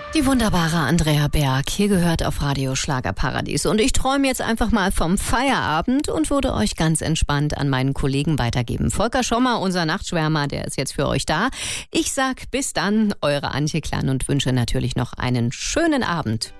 Die wunderbare Andrea Berg, hier gehört auf Radio Schlagerparadies. Und ich träume jetzt einfach mal vom Feierabend und würde euch ganz entspannt an meinen Kollegen weitergeben. Volker Schommer, unser Nachtschwärmer, der ist jetzt für euch da. Ich sag bis dann, eure Antje Klan und wünsche natürlich noch einen schönen Abend.